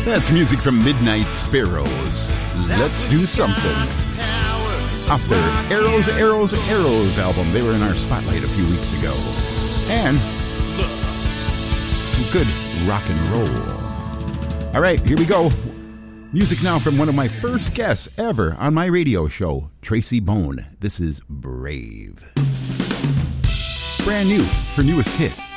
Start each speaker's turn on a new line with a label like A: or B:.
A: That's music from Midnight Sparrows. Let's do something. Off their Arrows, Arrows, Arrows album. They were in our spotlight a few weeks ago. And some good rock and roll. All right, here we go. Music now from one of my first guests ever on my radio show, Tracy Bone. This is Brave. Brand new, her newest hit.